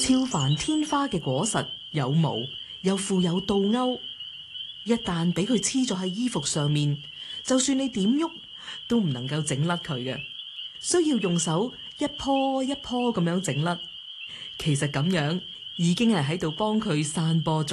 超凡天花嘅果實有毛，又附有倒鈎，一旦俾佢黐咗喺衣服上面，就算你點喐都唔能夠整甩佢嘅，需要用手一棵一棵咁樣整甩。其實咁樣已經係喺度幫佢散播